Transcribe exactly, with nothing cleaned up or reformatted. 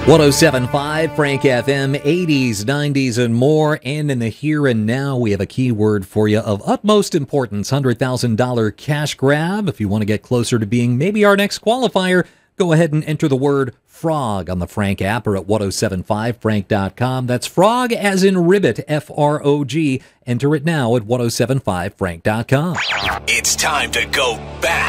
one oh seven point five Frank F M, eighties, nineties, and more. And in the here and now, we have a keyword for you of utmost importance, one hundred thousand dollars cash grab. If you want to get closer to being maybe our next qualifier, go ahead and enter the word frog on the Frank app or at ten seventy-five frank dot com. That's frog as in ribbit, F R O G. Enter it now at ten seventy-five frank dot com. It's time to go back.